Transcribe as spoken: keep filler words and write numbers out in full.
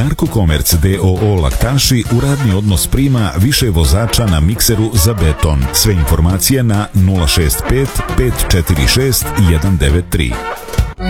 Darko Komerc d o o Laktaši u radni odnos prima više vozača na mikseru za beton. Sve informacije na nula šest pet pet četiri šest jedan devet tri.